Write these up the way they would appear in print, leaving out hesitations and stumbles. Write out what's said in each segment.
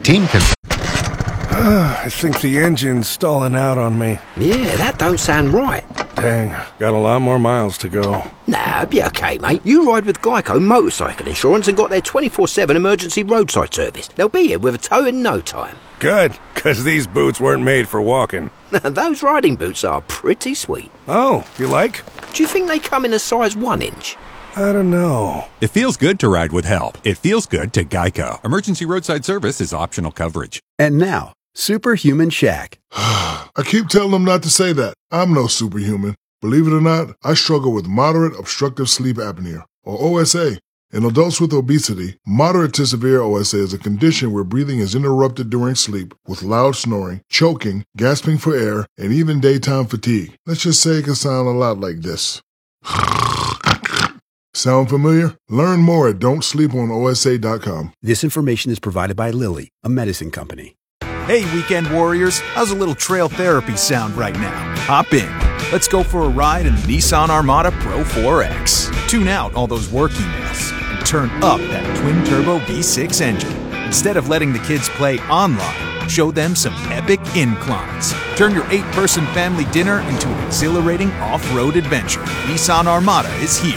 Team can... I think the engine's stalling out on me. Yeah, that don't sound right. Dang, got a lot more miles to go. Nah, it'll be okay, mate. You ride with Geico Motorcycle Insurance and got their 24/7 emergency roadside service. They'll be here with a tow in no time. Good, because these boots weren't made for walking. Those riding boots are pretty sweet. Oh, you like? Do you think they come in a size 1 inch? I don't know. It feels good to ride with help. It feels good to Geico. Emergency roadside service is optional coverage. And now, Superhuman Shaq. I keep telling them not to say that. I'm no superhuman. Believe it or not, I struggle with moderate obstructive sleep apnea, or OSA. In adults with obesity, moderate to severe OSA is a condition where breathing is interrupted during sleep with loud snoring, choking, gasping for air, and even daytime fatigue. Let's just say it can sound a lot like this. Sound familiar? Learn more at don'tsleeponosa.com. This information is provided by Lilly, a medicine company. Hey, weekend warriors, how's a little trail therapy sound right now? Hop in. Let's go for a ride in the Nissan Armada Pro 4X. Tune out all those work emails and turn up that twin-turbo V6 engine. Instead of letting the kids play online, show them some epic inclines. Turn your 8-person family dinner into an exhilarating off-road adventure. Nissan Armada is here.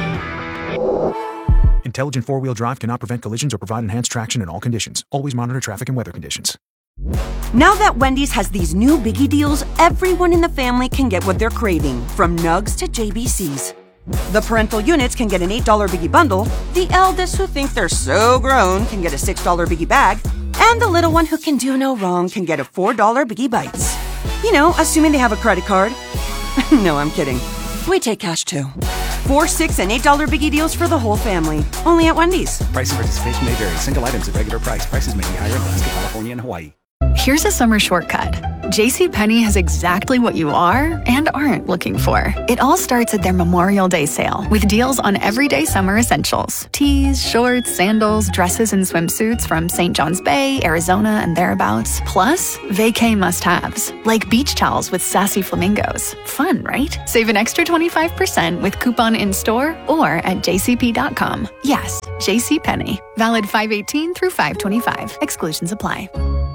Intelligent four-wheel drive cannot prevent collisions or provide enhanced traction in all conditions. Always monitor traffic and weather conditions. Now that Wendy's has these new biggie deals, everyone in the family can get what they're craving, from nugs to JBCs. The parental units can get an $8 biggie bundle, the eldest who think they're so grown can get a $6 biggie bag, and the little one who can do no wrong can get a $4 biggie bites. You know, assuming they have a credit card. No, I'm kidding. We take cash too. 4, 6, and $8 biggie deals for the whole family. Only at Wendy's. Price and participation may vary. Single items at regular price. Prices may be higher in Alaska, California, and Hawaii. Here's a summer shortcut. JCPenney has exactly what you are and aren't looking for. It all starts at their Memorial Day sale with deals on everyday summer essentials. Tees, shorts, sandals, dresses, and swimsuits from St. John's Bay, Arizona, and thereabouts. Plus, vacay must-haves, like beach towels with sassy flamingos. Fun, right? Save an extra 25% with coupon in-store or at jcp.com. Yes, JCPenney. Valid 5/18 through 5/25. Exclusions apply.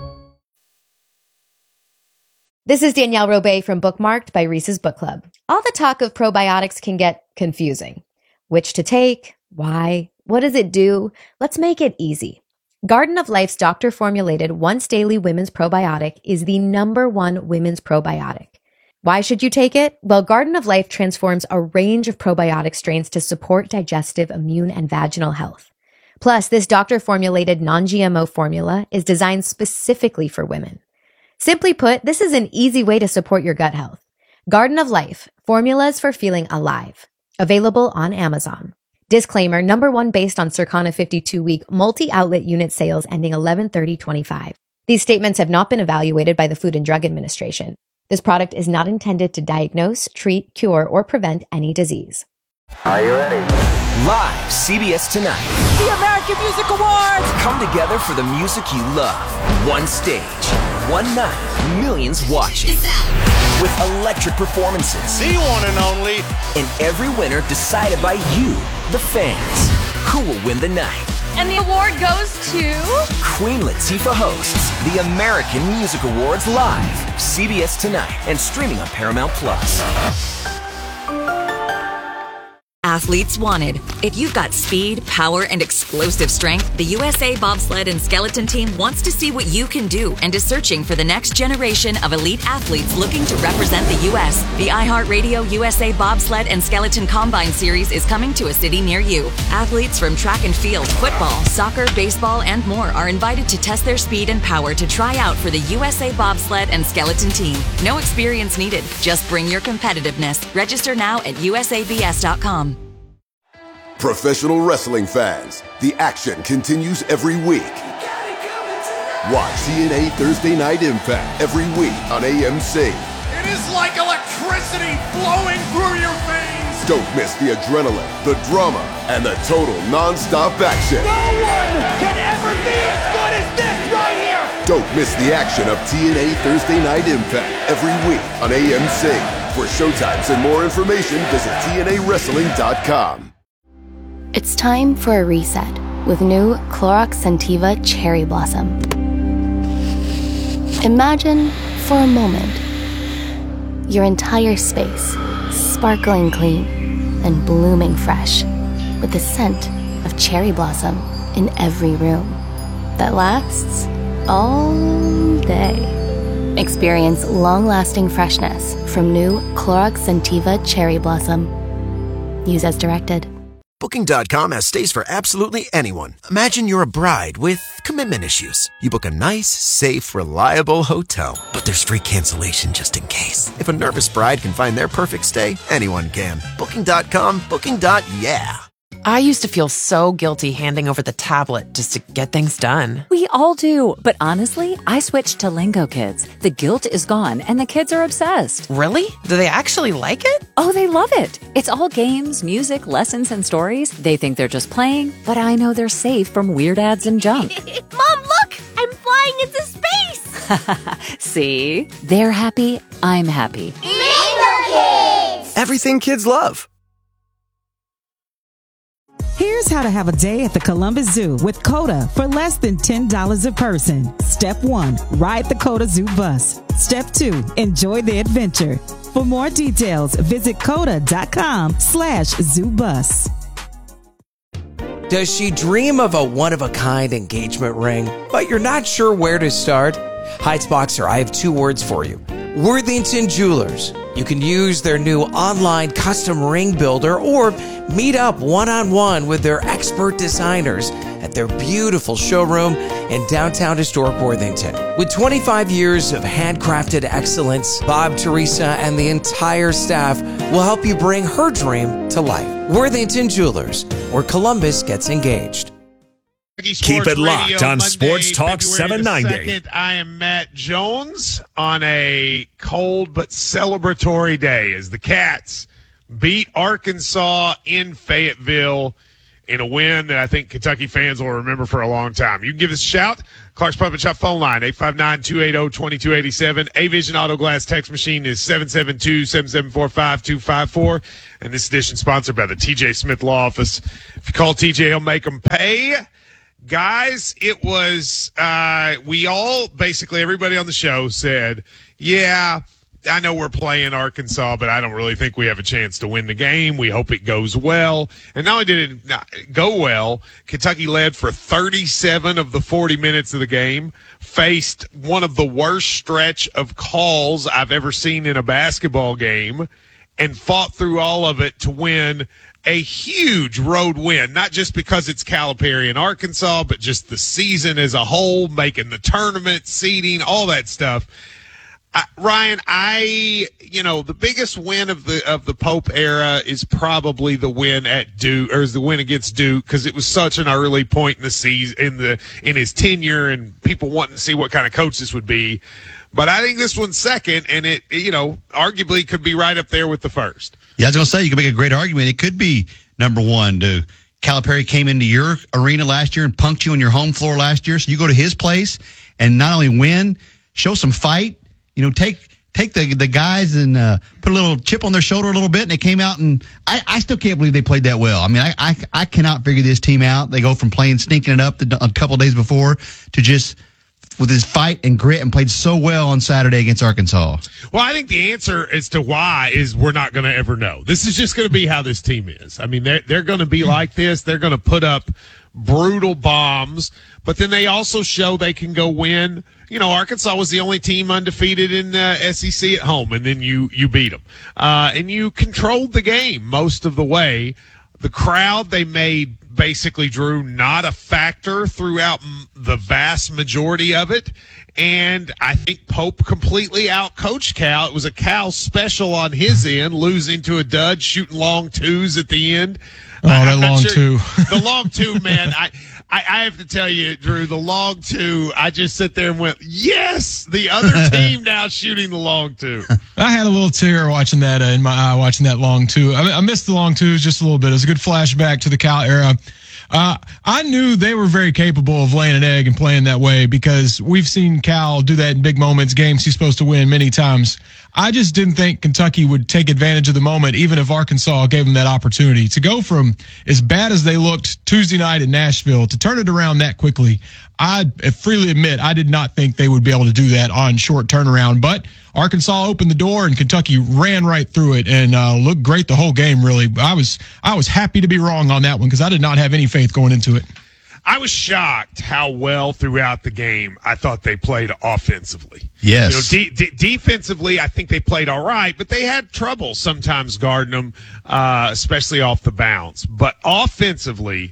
This is Danielle Robay from Bookmarked by Reese's Book Club. All the talk of probiotics can get confusing. Which to take? Why? What does it do? Let's make it easy. Garden of Life's doctor-formulated once-daily women's probiotic is the #1 women's probiotic. Why should you take it? Well, Garden of Life transforms a range of probiotic strains to support digestive, immune, and vaginal health. Plus, this doctor-formulated non-GMO formula is designed specifically for women. Simply put, this is an easy way to support your gut health. Garden of Life, formulas for feeling alive. Available on Amazon. Disclaimer, #1 based on Circana 52-week multi-outlet unit sales ending 11/30/25. These statements have not been evaluated by the Food and Drug Administration. This product is not intended to diagnose, treat, cure, or prevent any disease. Are you ready? Live, CBS Tonight. The American Music Awards! Come together for the music you love. One stage, one night, millions watching. With electric performances. The one and only. And every winner decided by you, the fans. Who will win the night? And the award goes to... Queen Latifah hosts the American Music Awards live. CBS Tonight and streaming on Paramount+. Athletes wanted. If you've got speed, power, and explosive strength, the USA Bobsled and Skeleton Team wants to see what you can do and is searching for the next generation of elite athletes looking to represent the U.S. The iHeartRadio USA Bobsled and Skeleton Combine Series is coming to a city near you. Athletes from track and field, football, soccer, baseball, and more are invited to test their speed and power to try out for the USA Bobsled and Skeleton Team. No experience needed. Just bring your competitiveness. Register now at usabs.com. Professional wrestling fans, the action continues every week. Watch TNA Thursday Night Impact every week on AMC. It is like electricity flowing through your veins. Don't miss the adrenaline, the drama, and the total non-stop action. No one can ever be as good as this right here. Don't miss the action of TNA Thursday Night Impact every week on AMC. For showtimes and more information, visit TNAWrestling.com. It's time for a reset with new Clorox Scentiva Cherry Blossom. Imagine, for a moment, your entire space sparkling clean and blooming fresh with the scent of cherry blossom in every room that lasts all day. Experience long-lasting freshness from new Clorox Scentiva Cherry Blossom. Use as directed. Booking.com has stays for absolutely anyone. Imagine you're a bride with commitment issues. You book a nice, safe, reliable hotel. But there's free cancellation just in case. If a nervous bride can find their perfect stay, anyone can. Booking.com, booking.yeah. I used to feel so guilty handing over the tablet just to get things done. We all do, but honestly, I switched to Lingo Kids. The guilt is gone, and the kids are obsessed. Really? Do they actually like it? Oh, they love it. It's all games, music, lessons, and stories. They think they're just playing, but I know they're safe from weird ads and junk. Mom, look! I'm flying into space! See? They're happy, I'm happy. Lingo Kids! Everything kids love. Here's how to have a day at the Columbus Zoo with CODA for less than $10 a person. Step 1, ride the CODA Zoo bus. Step 2, enjoy the adventure. For more details, visit coda.com/zoobus. Does she dream of a one-of-a-kind engagement ring, but you're not sure where to start? Heights Boxer, I have 2 words for you. Worthington Jewelers. You can use their new online custom ring builder or meet up one-on-one with their expert designers at their beautiful showroom in downtown historic Worthington. With 25 years of handcrafted excellence, Bob, Teresa, and the entire staff will help you bring her dream to life. Worthington Jewelers, where Columbus gets engaged. Keep it locked on Sports Talk February 790. 2nd, I am Matt Jones on a cold but celebratory day as the Cats beat Arkansas in Fayetteville in a win that I think Kentucky fans will remember for a long time. You can give us a shout. Clark's Pump and Shop phone line, 859-280-2287. A-Vision Auto Glass text machine is 772-774-5254. And this edition sponsored by the TJ Smith Law Office. If you call TJ, he'll make them pay. Guys, it was, we all, basically everybody on the show said, yeah, I know we're playing Arkansas, but I don't really think we have a chance to win the game. We hope it goes well. And not only did it not go well, Kentucky led for 37 of the 40 minutes of the game, faced one of the worst stretch of calls I've ever seen in a basketball game, and fought through all of it to win a huge road win, not just because it's Calipari in Arkansas, but just the season as a whole, making the tournament, seeding, all that stuff. Ryan, the biggest win of the Pope era is probably the win at Duke, or is the win against Duke, because it was such an early point in the season, in his tenure, and people wanting to see what kind of coach this would be. But I think this one's second, and it arguably could be right up there with the first. Yeah, I was going to say, you can make a great argument. It could be number one. Calipari came into your arena last year and punked you on your home floor last year. So you go to his place and not only win, show some fight, take the guys and put a little chip on their shoulder a little bit. And they came out, and I still can't believe they played that well. I mean, I cannot figure this team out. They go from playing, stinking it up a couple of days before to just with his fight and grit, and played so well on Saturday against Arkansas. Well, I think the answer as to why is we're not going to ever know. This is just going to be how this team is. I mean, they're going to be like this. They're going to put up brutal bombs, but then they also show they can go win. Arkansas was the only team undefeated in the SEC at home, and then you beat them. And you controlled the game most of the way. The crowd they made basically, Drew, not a factor throughout the vast majority of it. And I think Pope completely outcoached Cal. It was a Cal special on his end, losing to a dud, shooting long twos at the end. Oh, that long two. The long two, man. I have to tell you, Drew, the long two, I just sit there and went, yes, the other team now shooting the long two. I had a little tear watching that in my eye, watching that long two. I missed the long twos just a little bit. It was a good flashback to the Cal era. I knew they were very capable of laying an egg and playing that way because we've seen Cal do that in big moments, games he's supposed to win many times. I just didn't think Kentucky would take advantage of the moment, even if Arkansas gave them that opportunity. To go from as bad as they looked Tuesday night in Nashville to turn it around that quickly, I freely admit I did not think they would be able to do that on short turnaround. But Arkansas opened the door and Kentucky ran right through it and looked great the whole game, really. I was happy to be wrong on that one because I did not have any faith going into it. I was shocked how well throughout the game I thought they played offensively. Yes. Defensively, I think they played all right, but they had trouble sometimes guarding them, especially off the bounce. But offensively,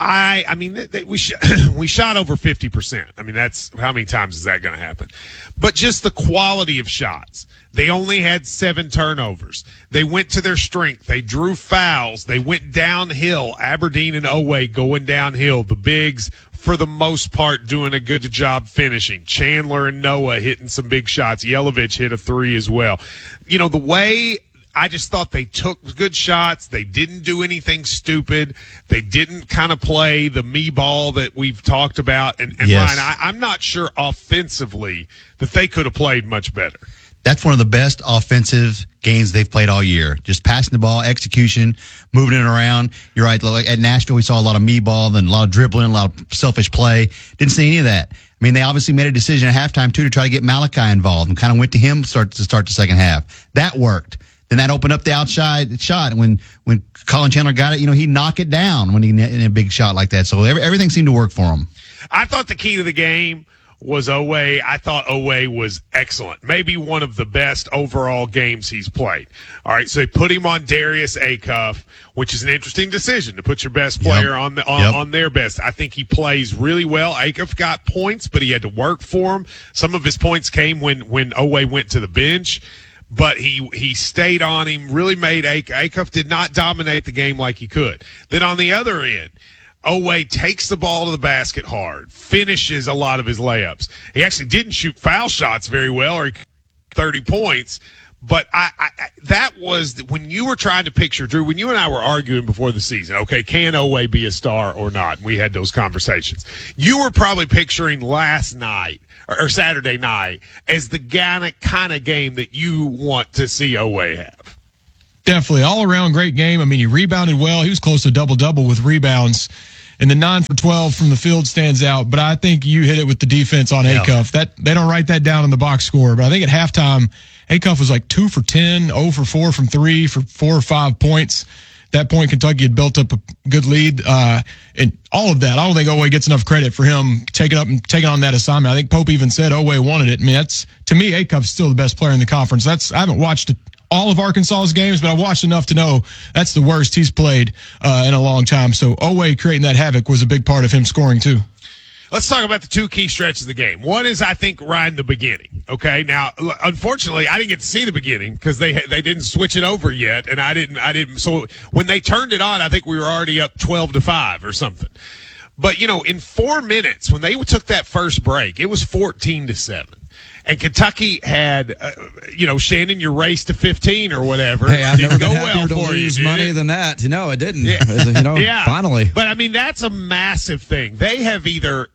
we shot over 50%. I mean, that's how many times is that going to happen? But just the quality of shots. They only had 7 turnovers. They went to their strength. They drew fouls. They went downhill. Aberdeen and Oweh going downhill. The bigs, for the most part, doing a good job finishing. Chandler and Noah hitting some big shots. Yelovich hit a 3 as well. You know, the way I just thought they took good shots. They didn't do anything stupid. They didn't kind of play the me ball that we've talked about. And yes. Ryan, I'm not sure offensively that they could have played much better. That's one of the best offensive games they've played all year. Just passing the ball, execution, moving it around. You're right. Like at Nashville, we saw a lot of me ball, then a lot of dribbling, a lot of selfish play. Didn't see any of that. I mean, they obviously made a decision at halftime, too, to try to get Malachi involved and kind of went to him to start the second half. That worked. Then that opened up the outside shot. When Colin Chandler got it, he knocked it down when he in a big shot like that. So everything seemed to work for him. I thought the key to the game was Oweh. I thought Oweh was excellent. Maybe one of the best overall games he's played. All right, so they put him on Darius Acuff, which is an interesting decision to put your best player on their best. I think he plays really well. Acuff got points, but he had to work for them. Some of his points came when Oweh went to the bench. But he stayed on him, really made Acuff did not dominate the game like he could. Then on the other end, Oweh takes the ball to the basket hard, finishes a lot of his layups. He actually didn't shoot foul shots very well, or 30 points. But that was when you were trying to picture, Drew, when you and I were arguing before the season, okay, can Oweh be a star or not? And we had those conversations. You were probably picturing last night or Saturday night as the kind of game that you want to see Oweh have. Definitely. All around great game. I mean, he rebounded well. He was close to double-double with rebounds. And the 9 for 12 from the field stands out. But I think you hit it with the defense on Acuff. They don't write that down in the box score. But I think at halftime, Acuff was like 2 for 10, 0 for 4 from 3 for 4 or 5 points. At that point, Kentucky had built up a good lead. And all of that, I don't think Oweh gets enough credit for him taking on that assignment. I think Pope even said Oweh wanted it. I mean, to me, Acuff's still the best player in the conference. I haven't watched all of Arkansas's games, but I've watched enough to know that's the worst he's played in a long time. So Oweh creating that havoc was a big part of him scoring too. Let's talk about the 2 key stretches of the game. One is, I think, Ryan, the beginning. Okay, now unfortunately, I didn't get to see the beginning because they didn't switch it over yet, and I didn't. So when they turned it on, I think we were already up 12-5 or something. But in 4 minutes when they took that first break, it was 14-7. And Kentucky had, Shannon, you raced to 15 or whatever. Hey, I've never go been happier to lose money than that. No, it didn't. Yeah. Finally. But I mean, that's a massive thing. They have either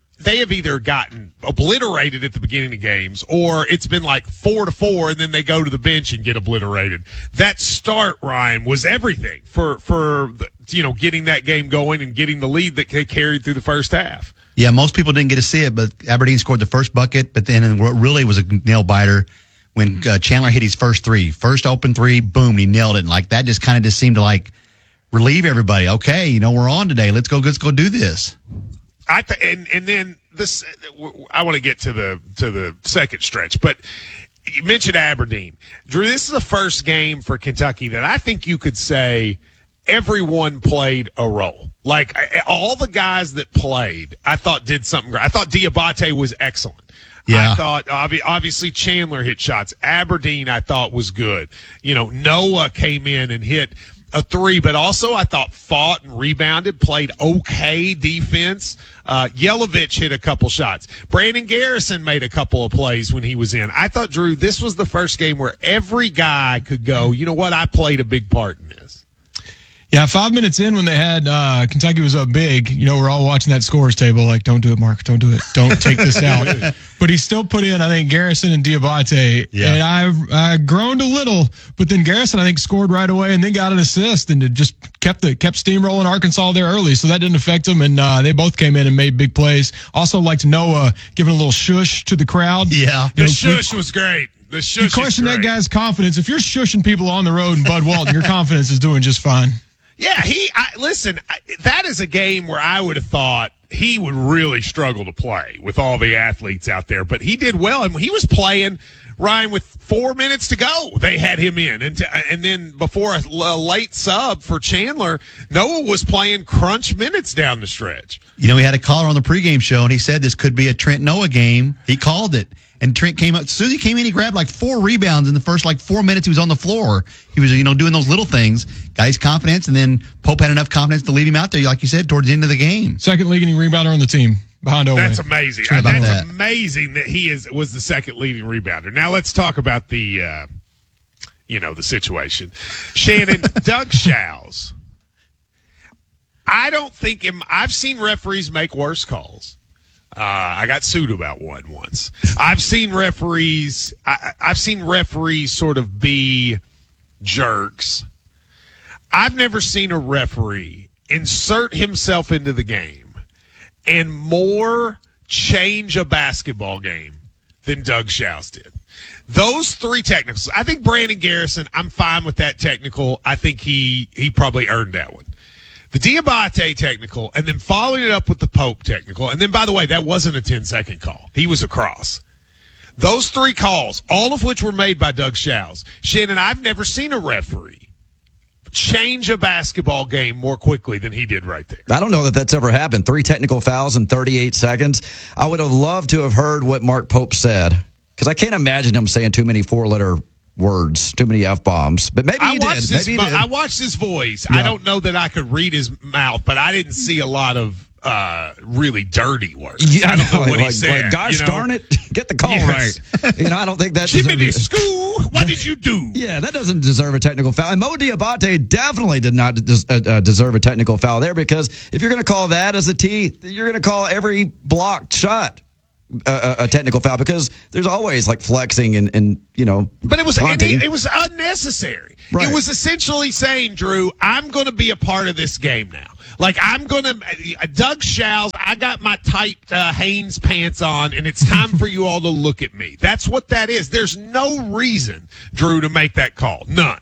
gotten obliterated at the beginning of games, or it's been like 4-4, and then they go to the bench and get obliterated. That start, Ryan, was everything for getting that game going and getting the lead that they carried through the first half. Yeah, most people didn't get to see it, but Aberdeen scored the first bucket, but then what really was a nail-biter when Chandler hit his first 3. First open 3, boom, he nailed it. And like that just kind of seemed to relieve everybody. Okay, we're on today. Let's go do this. And then this, I want to get to the second stretch, but you mentioned Aberdeen. Drew, this is the first game for Kentucky that I think you could say everyone played a role. Like all the guys that played, I thought did something great. I thought Diabate was excellent. Yeah. I thought obviously Chandler hit shots. Aberdeen I thought was good. Noah came in and hit a 3, but also I thought fought and rebounded, played okay defense. Yelovich hit a couple shots. Brandon Garrison made a couple of plays when he was in. I thought, Drew, this was the first game where every guy could go, you know what, I played a big part in this. Yeah, 5 minutes in when they had Kentucky was up big, we're all watching that scores table like, don't do it, Mark, don't do it. Don't take this out. But he still put in, I think, Garrison and Diabate. Yeah. And I groaned a little, but then Garrison, I think, scored right away and then got an assist and it just kept steamrolling Arkansas there early. So that didn't affect them. And they both came in and made big plays. Also liked Noah giving a little shush to the crowd. Yeah. The shush was great. You question that guy's confidence. If you're shushing people on the road in Bud Walton, your confidence is doing just fine. Yeah, listen, that is a game where I would have thought he would really struggle to play with all the athletes out there. But he did well, and he was playing, Ryan, with 4 minutes to go. They had him in. And then before a late sub for Chandler, Noah was playing crunch minutes down the stretch. We had a caller on the pregame show, and he said this could be a Trent Noah game. He called it. And Trent came up. As soon as he came in, he grabbed like 4 rebounds in the first 4 minutes he was on the floor. He was, doing those little things. Got his confidence, and then Pope had enough confidence to leave him out there, like you said, towards the end of the game. Second leading rebounder on the team behind Owe. That's amazing. That's amazing that he was the second leading rebounder. Now let's talk about the, the situation. Shannon, Doug Shows. I don't think I've seen referees make worse calls. I got sued about one once. I've seen referees sort of be jerks. I've never seen a referee insert himself into the game and more change a basketball game than Doug Shows did. Those 3 technicals. I think Brandon Garrison, I'm fine with that technical. I think he probably earned that one. The Diabate technical, and then following it up with the Pope technical. And then, by the way, that wasn't a 10-second call. He was across. Those 3 calls, all of which were made by Doug Shows. Shannon, I've never seen a referee change a basketball game more quickly than he did right there. I don't know that that's ever happened. 3 technical fouls in 38 seconds. I would have loved to have heard what Mark Pope said, because I can't imagine him saying too many 4-letter words, too many F-bombs, but maybe he did. I watched his voice. Yeah. I don't know that I could read his mouth, but I didn't see a lot of really dirty words. Yeah, I don't know what he said. Gosh darn it, get the call right. I don't think that Jiminy School, what did you do? Yeah, that doesn't deserve a technical foul. And Mo Diabate definitely did not deserve a technical foul there, because if you're going to call that as a T, you're going to call every blocked shot a technical foul, because there's always flexing and but it was unnecessary. Right. It was essentially saying, Drew, I'm going to be a part of this game now. I'm going to Doug Shows, I got my tight Hanes pants on, and it's time for you all to look at me. That's what that is. There's no reason, Drew, to make that call. None.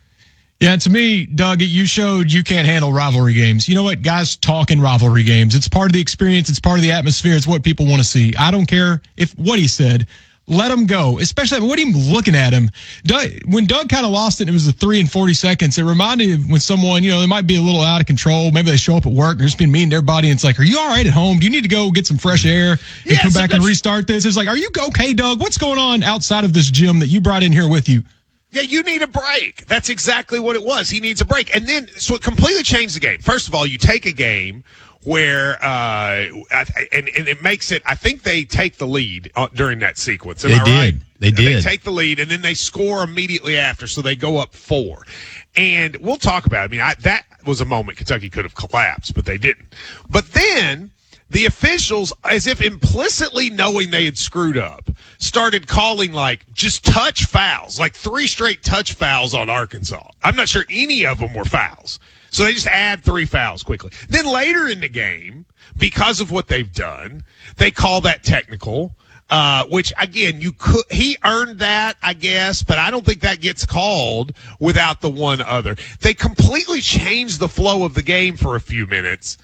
Yeah, to me, Doug, you showed you can't handle rivalry games. You know what? Guys talk in rivalry games. It's part of the experience. It's part of the atmosphere. It's what people want to see. I don't care what he said. Let him go, especially what him looking at him. When Doug kind of lost it, it was the 3 and 40 seconds. It reminded me of when someone, they might be a little out of control. Maybe they show up at work, they're just being mean to everybody, and it's like, are you all right at home? Do you need to go get some fresh air and come back and restart this? It's like, are you okay, Doug? What's going on outside of this gym that you brought in here with you? Yeah, you need a break. That's exactly what it was. He needs a break. And then, so it completely changed the game. First of all, you take a game where, and it makes it, I think they take the lead during that sequence. Am I right? They did. They take the lead, and then they score immediately after, so they go up 4. And we'll talk about it. I mean, that was a moment Kentucky could have collapsed, but they didn't. But then the officials, as if implicitly knowing they had screwed up, started calling just touch fouls, 3 straight touch fouls on Arkansas. I'm not sure any of them were fouls. So they just add 3 fouls quickly. Then later in the game, because of what they've done, they call that technical, which again, he earned that, I guess, but I don't think that gets called without the one other. They completely changed the flow of the game for a few minutes,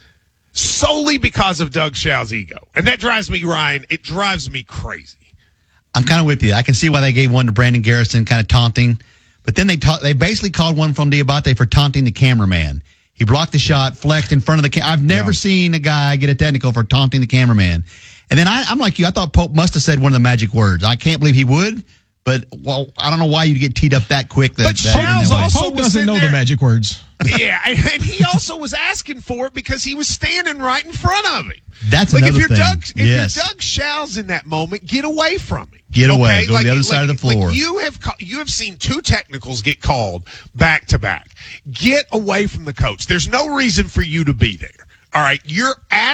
solely because of Doug Shows' ego. And that drives me, Ryan, it drives me crazy. I'm kind of with you. I can see why they gave one to Brandon Garrison, kind of taunting. But then they basically called one from Diabate for taunting the cameraman. He blocked the shot, flexed in front of the camera. I've never seen a guy get a technical for taunting the cameraman. And then I'm like you. I thought Pope must have said one of the magic words. I can't believe he would, But, well, I don't know why you get teed up that quick. But Charles also Pope doesn't know the magic words. Yeah, and he also was asking for it because he was standing right in front of him. That's like another if you're thing. If you're Doug Schals in that moment, get away from him. Get away. Go to the other side of the floor. Like you have seen 2 technicals get called back to back. Get away from the coach. There's no reason for you to be there. All right, you're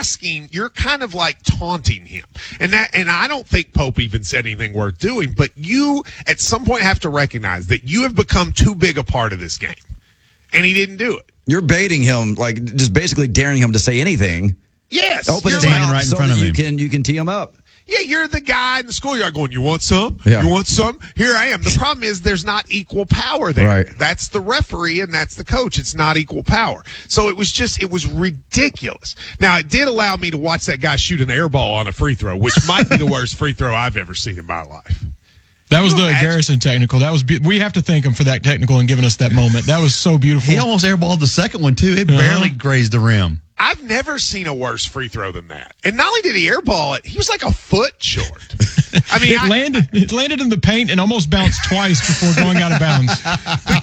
kind of like taunting him. And I don't think Pope even said anything worth doing, but you at some point have to recognize that you have become too big a part of this game. And he didn't do it. You're baiting him, like just basically daring him to say anything. Yes. Open his mouth right in front of him. You can tee him up. Yeah, you're the guy in the schoolyard going, you want some? Yeah. You want some? Here I am. The problem is there's not equal power there. Right. That's the referee and that's the coach. It's not equal power. So it was ridiculous. Now, it did allow me to watch that guy shoot an air ball on a free throw, which might be the worst free throw I've ever seen in my life. That was the Garrison technical. That was we have to thank him for that technical and giving us that moment. That was so beautiful. He almost airballed the second one, too. It barely grazed the rim. I've never seen a worse free throw than that. And not only did he airball it, he was like a foot short. I mean, it landed in the paint and almost bounced twice before going out of bounds. The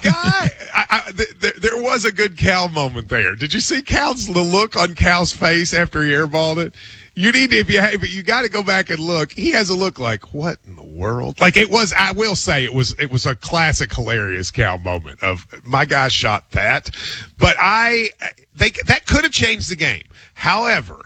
guy, there was a good Cal moment there. Did you see the look on Cal's face after he airballed it? You need to, but you got to go back and look. He has a look like, what in the world? Like it was, I will say it was a classic, hilarious Cal moment of my guy shot that, but that could have changed the game. However,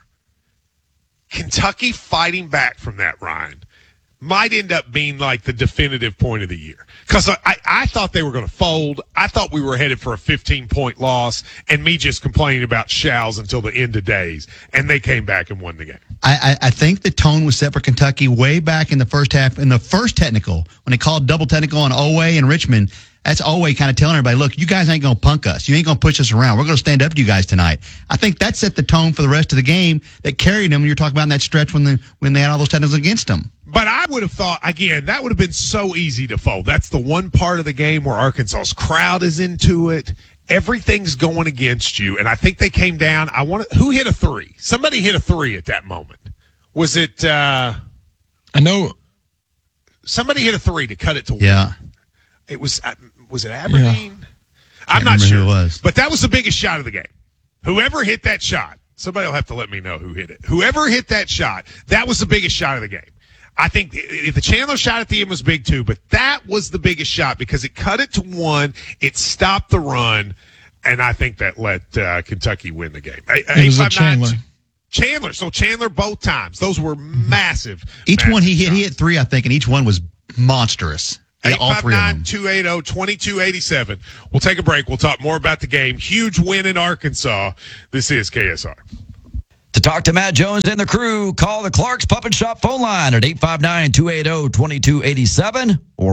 Kentucky fighting back from that, Ryan, might end up being like the definitive point of the year. Because I thought they were going to fold. I thought we were headed for a 15-point loss, and me just complaining about Schals until the end of days. And they came back and won the game. I think the tone was set for Kentucky way back in the first half. In the first technical, when they called double technical on Oweh and Richmond, that's Oweh kind of telling everybody, look, you guys ain't going to punk us. You ain't going to push us around. We're going to stand up to you guys tonight. I think that set the tone for the rest of the game that carried them when you're talking about in that stretch when they had all those technicals against them. But I would have thought, again, that would have been so easy to fold. That's the one part of the game where Arkansas's crowd is into it. Everything's going against you. And I think they came down. Who hit a three? Somebody hit a three at that moment. Was it I know. Somebody hit a three to cut it to one. Yeah. It was it Aberdeen? Yeah. I'm not sure. Who it was. But that was the biggest shot of the game. Whoever hit that shot, somebody will have to let me know who hit it. Whoever hit that shot, that was the biggest shot of the game. I think the Chandler shot at the end was big too, but that was the biggest shot because it cut it to one, it stopped the run, and I think that let Kentucky win the game. It was a Chandler. Chandler. So Chandler both times. Those were massive. Each massive one he shots. hit three, I think, and each one was monstrous. All three of them. 859-280-2287. We'll take a break. We'll talk more about the game. Huge win in Arkansas. This is KSR. To talk to Matt Jones and the crew, call the Clark's Pup and Shop phone line at 859-280-2287 or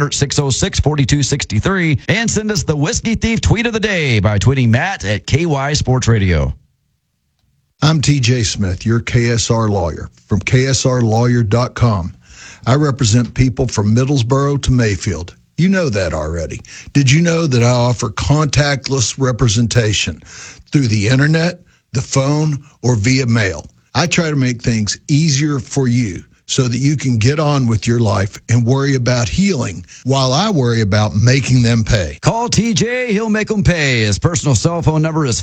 1-800-606-4263 and send us the Whiskey Thief tweet of the day by tweeting Matt at KY Sports Radio. I'm TJ Smith, your KSR lawyer from KSRlawyer.com. I represent people from Middlesboro to Mayfield. You know that already. Did you know that I offer contactless representation through the internet, the phone, or via mail? I try to make things easier for you so that you can get on with your life and worry about healing while I worry about making them pay. Call TJ, he'll make them pay. His personal cell phone number is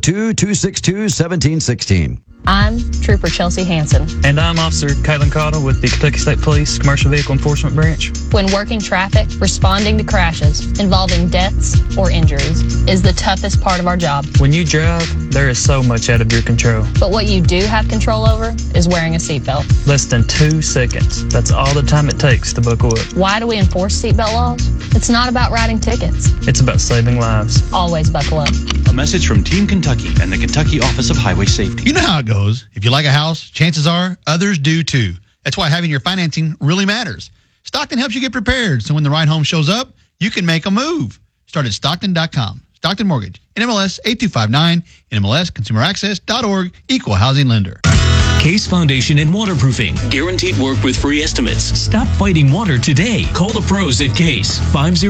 502-262-1716. I'm Trooper Chelsea Hansen. And I'm Officer Caitlin Cottle with the Kentucky State Police Commercial Vehicle Enforcement Branch. When working traffic, responding to crashes involving deaths or injuries is the toughest part of our job. When you drive, there is so much out of your control. But what you do have control over is wearing a seatbelt. Less than 2 seconds. That's all the time it takes to buckle up. Why do we enforce seatbelt laws? It's not about writing tickets. It's about saving lives. Always buckle up. A message from Team Kentucky and the Kentucky Office of Highway Safety. You know how it goes. If you like a house, chances are others do too. That's why having your financing really matters. Stockton helps you get prepared, so when the right home shows up, you can make a move. Start at Stockton.com. Stockton Mortgage, NMLS 8259, NMLSConsumerAccess.org, Equal Housing Lender. Case Foundation and Waterproofing. Guaranteed work with free estimates. Stop fighting water today. Call the pros at Case.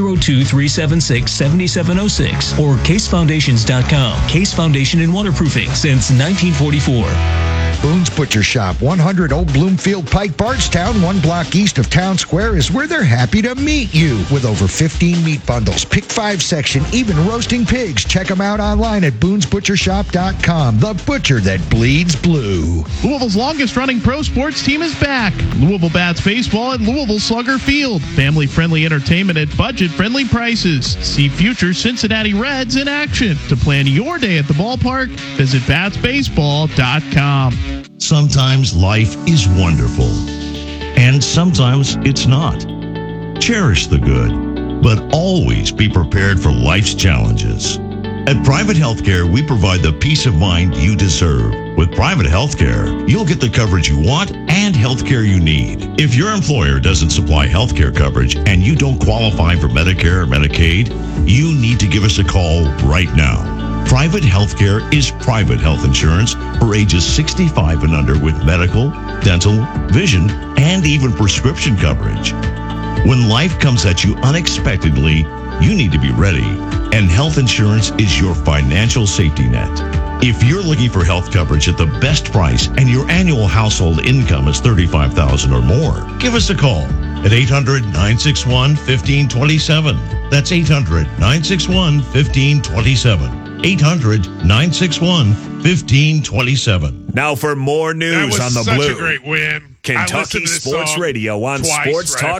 502-376-7706 or casefoundations.com. Case Foundation and Waterproofing since 1944. Boone's Butcher Shop, 100 Old Bloomfield Pike, Bardstown, 1 block east of Town Square, is where they're happy to meet you with over 15 meat bundles, pick 5 section, even roasting pigs. Check them out online at boonesbutchershop.com. The butcher that bleeds blue. Louisville's longest-running pro sports team is back. Louisville Bats Baseball at Louisville Slugger Field. Family-friendly entertainment at budget-friendly prices. See future Cincinnati Reds in action. To plan your day at the ballpark, visit batsbaseball.com. Sometimes life is wonderful, and sometimes it's not. Cherish the good, but always be prepared for life's challenges. At Private Healthcare, we provide the peace of mind you deserve. With Private Healthcare, you'll get the coverage you want and healthcare you need. If your employer doesn't supply healthcare coverage and you don't qualify for Medicare or Medicaid, you need to give us a call right now. Private Healthcare is private health insurance for ages 65 and under with medical, dental, vision, and even prescription coverage. When life comes at you unexpectedly, you need to be ready, and health insurance is your financial safety net. If you're looking for health coverage at the best price and your annual household income is $35,000 or more, give us a call at 800-961-1527. That's 800-961-1527. 800-961-1527. Now for more news on the Blue. Such a great win. Kentucky Sports Radio on Sports Talk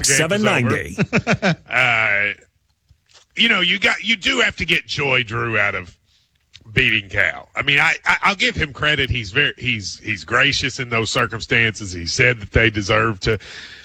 790. You do have to get joy, Drew, out of beating Cal. I mean, I'll give him credit. He's gracious in those circumstances. He said that they deserve to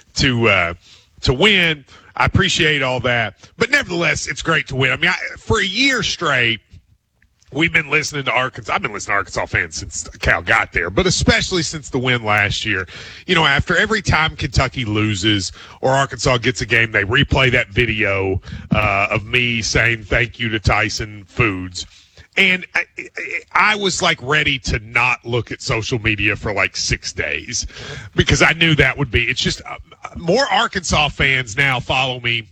win. I appreciate all that, but nevertheless, it's great to win. I mean, for a year straight, we've been listening to Arkansas. I've been listening to Arkansas fans since Cal got there, but especially since the win last year. You know, after every time Kentucky loses or Arkansas gets a game, they replay that video of me saying thank you to Tyson Foods. And I was like ready to not look at social media for like 6 days because I knew that would be. It's just more Arkansas fans now follow me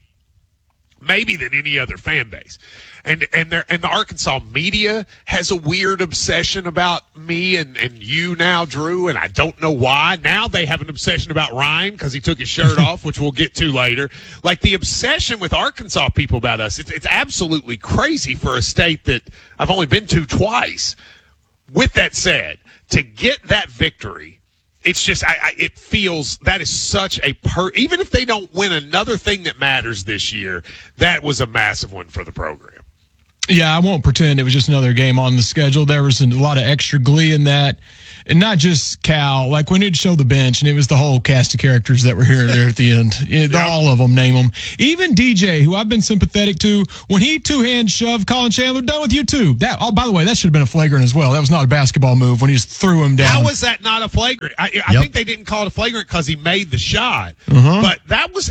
maybe than any other fan base. And the Arkansas media has a weird obsession about me and you now, Drew, and I don't know why. Now they have an obsession about Ryan because he took his shirt off, which we'll get to later. Like the obsession with Arkansas people about us, it's absolutely crazy for a state that I've only been to twice. With that said, to get that victory, it's just it feels that is such a even if they don't win another thing that matters this year, that was a massive one for the program. Yeah, I won't pretend it was just another game on the schedule. There was a lot of extra glee in that. And not just Cal. Like, when it showed the bench, and it was the whole cast of characters that were here there at the end. All of them, name them. Even DJ, who I've been sympathetic to, when he two-hand shoved Colin Chandler, done with you too. By the way, that should have been a flagrant as well. That was not a basketball move when he just threw him down. How was that not a flagrant? I think they didn't call it a flagrant because he made the shot. But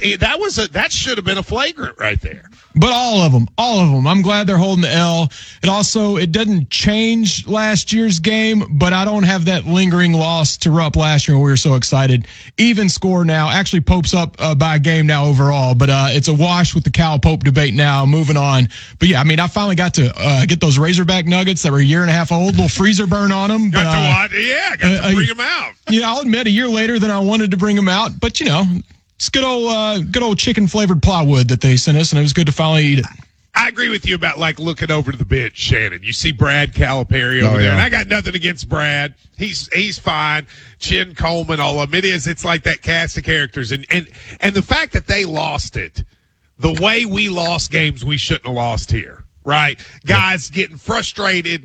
that should have been a flagrant right there. But all of them. I'm glad they're holding the L. It doesn't change last year's game, but I don't have that lingering loss to Rupp last year when we were so excited. Even score now. Actually, Pope's up by a game now overall, but it's a wash with the Cal Pope debate now. Moving on. But yeah, I mean, I finally got to get those Razorback nuggets that were a year and a half old. Little freezer burn on them. Got to bring them out. Yeah, I'll admit a year later than I wanted to bring them out, but it's good old chicken flavored plywood that they sent us, and it was good to finally eat it. I agree with you about looking over to the bench, Shannon. You see Brad Calipari over there, and I got nothing against Brad. He's fine. Chin Coleman, all of them. It's like that cast of characters, and the fact that they lost it, the way we lost games we shouldn't have lost here. Right? Guys getting frustrated,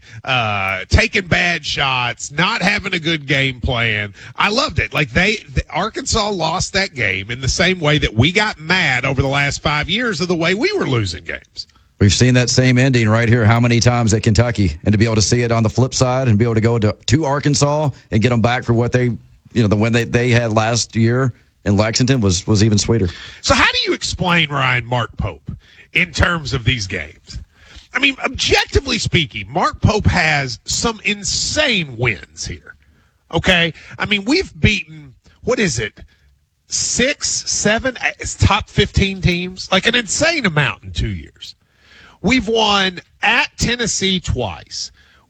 taking bad shots, not having a good game plan. I loved it. Arkansas lost that game in the same way that we got mad over the last 5 years of the way we were losing games. We've seen that same ending right here how many times at Kentucky, and to be able to see it on the flip side and be able to go to Arkansas and get them back for what the win they had last year in Lexington was even sweeter. So how do you explain Ryan Mark Pope in terms of these games? I mean, objectively speaking, Mark Pope has some insane wins here. Okay? I mean, we've beaten, 6, 7 top 15 teams? Like an insane amount in 2 years. We've won at Tennessee twice.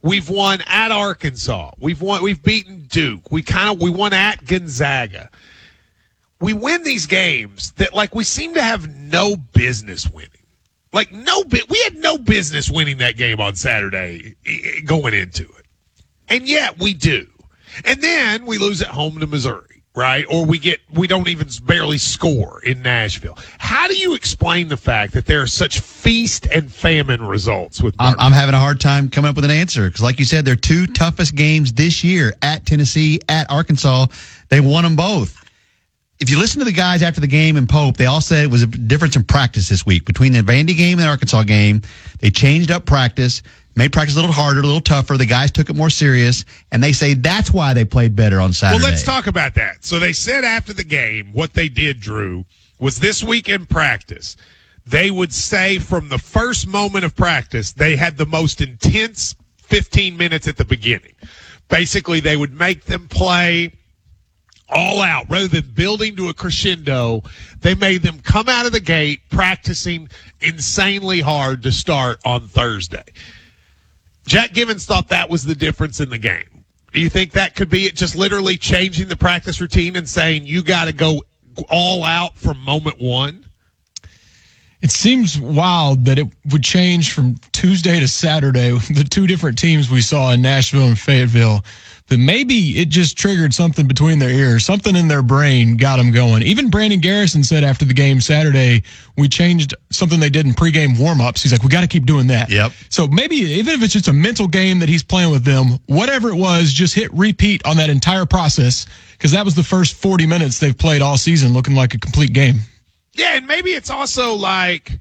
We've won at Arkansas. We've beaten Duke. We won at Gonzaga. We win these games that like we seem to have no business winning. Like we had no business winning that game on Saturday going into it. And yet we do. And then we lose at home to Missouri, right? Or we don't even barely score in Nashville. How do you explain the fact that there are such feast and famine results with Martin? I'm having a hard time coming up with an answer because, like you said, their two toughest games this year at Tennessee, at Arkansas, they won them both. If you listen to the guys after the game in Pope, they all said it was a difference in practice this week. Between the Vandy game and the Arkansas game, they changed up practice, made practice a little harder, a little tougher. The guys took it more serious, and they say that's why they played better on Saturday. Well, let's talk about that. So they said after the game what they did, Drew, was this week in practice, they would say from the first moment of practice, they had the most intense 15 minutes at the beginning. Basically, they would make them play all out rather than building to a crescendo. They made them come out of the gate practicing insanely hard to start on Thursday. Jack Givens thought that was the difference in the game. Do you think that could be it, just literally changing the practice routine and saying you got to go all out from moment one? It seems wild that it would change from Tuesday to Saturday, the two different teams we saw in Nashville and Fayetteville. But maybe it just triggered something between their ears. Something in their brain got them going. Even Brandon Garrison said after the game Saturday, we changed something they did in pregame warmups. He's like, we got to keep doing that. Yep. So maybe even if it's just a mental game that he's playing with them, whatever it was, just hit repeat on that entire process because that was the first 40 minutes they've played all season looking like a complete game. Yeah, and maybe it's also like,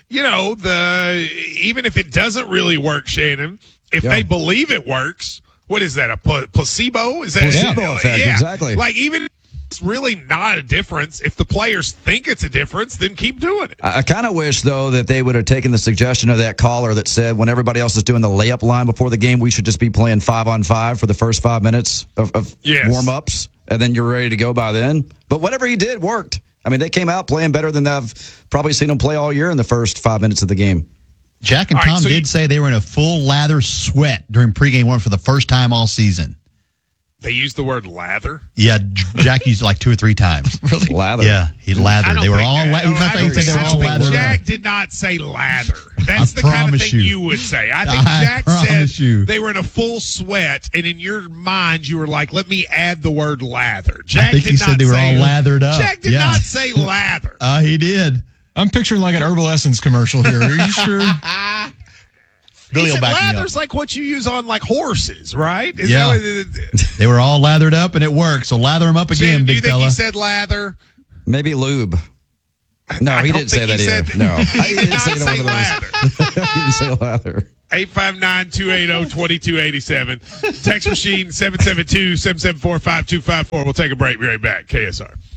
even if it doesn't really work, Shannon, if they believe it works, what is that, a placebo? Is that placebo effect? Yeah. Exactly. Like, even if it's really not a difference, if the players think it's a difference, then keep doing it. I kind of wish, though, that they would have taken the suggestion of that caller that said when everybody else is doing the layup line before the game, we should just be playing 5-on-5 for the first 5 minutes of warm-ups, and then you're ready to go by then. But whatever he did worked. I mean, they came out playing better than I've probably seen them play all year in the first 5 minutes of the game. Jack and Tom did say they were in a full lather sweat during pregame warm for the first time all season. They used the word lather? Yeah, Jack used it like 2 or 3 times. Really? Lather? Yeah, he lathered. They were all lathered. Jack did not say lather. That's the kind of thing you would say. I think Jack said they were in a full sweat, and in your mind, you were like, let me add the word lather. Jack I think he said they were all lathered up. Jack did not say lather. He did. I'm picturing like an Herbal Essence commercial here. Are you sure? Billy will back me up. Lather's like what you use on like horses, right? They were all lathered up, and it worked. So lather them up again, big fella. Do you think he said lather? Maybe lube. No, he didn't say that either. No, he didn't say lather. He didn't say lather. 859-280-2287. Text machine 772-774-5254. We'll take a break. Be right back. KSR.